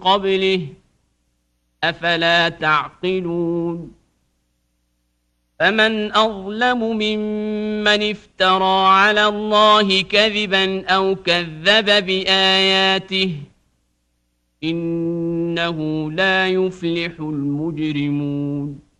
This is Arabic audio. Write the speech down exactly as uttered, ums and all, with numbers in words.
قبله أفلا تعقلون فمن أظلم ممن افترى على الله كذبا أو كذب بآياته إنه لا يفلح المجرمون